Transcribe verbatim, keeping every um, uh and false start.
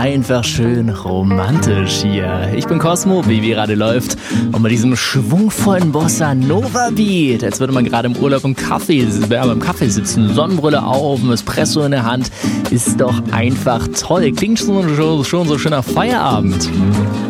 einfach schön romantisch hier. Ich bin Cosmo, Baby Radio läuft und mit diesem schwungvollen Bossa Nova Beat, als würde man gerade im Urlaub im Kaffee, im Kaffee sitzen, Sonnenbrille auf, ein Espresso in der Hand, ist doch einfach toll. Klingt schon, schon so schöner Feierabend.